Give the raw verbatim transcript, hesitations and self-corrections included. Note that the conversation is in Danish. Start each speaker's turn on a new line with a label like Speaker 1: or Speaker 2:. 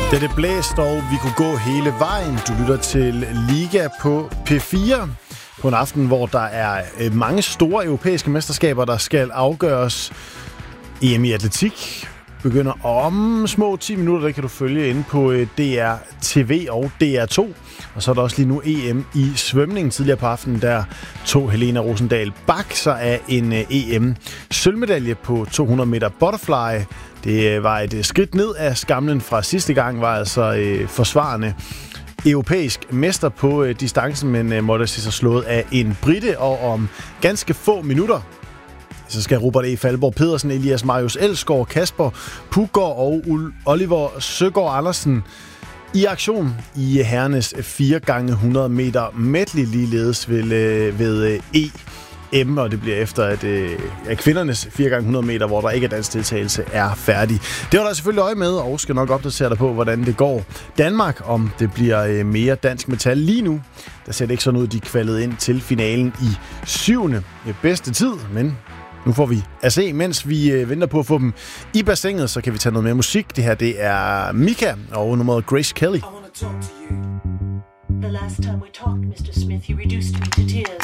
Speaker 1: Da det blæste, og vi kunne gå hele vejen. Du lytter til Liga på P fire. På en aften, hvor der er mange store europæiske mesterskaber, der skal afgøres. E M i atletik begynder om små ti minutter. Der kan du følge inde på D R T V og D R to. Og så er der også lige nu E M i svømning. Tidligere på aftenen, der tog Helena Rosendal Bach sig af en E M-sølvmedalje på to hundrede meter butterfly. Det var et skridt ned af skamlen fra sidste gang, var altså øh, forsvarende europæisk mester på øh, distancen, men øh, måtte se sig slået af en brite, og om ganske få minutter, så skal Robert E. Falborg Pedersen, Elias Marius Elsgaard, Kasper Puggaard og Oliver Søgaard Andersen i aktion i herrenes fire gange hundrede meter medley, ligeledes ved, øh, ved øh, E M, og det bliver efter, at, øh, at kvindernes fire gange hundrede meter, hvor der ikke er dansk deltagelse, er færdig. Det var der selvfølgelig øje med, og skal nok opdatere dig på, hvordan det går Danmark, om det bliver øh, mere dansk metal. Lige nu, der ser det ikke sådan ud, de kvalede ind til finalen i syvende bedste tid, men nu får vi at se, mens vi øh, venter på at få dem i bassinet, så kan vi tage noget mere musik. Det her, det er Mika og nummeret Grace Kelly.
Speaker 2: The last time we talked, mister Smith, you reduced me to tears.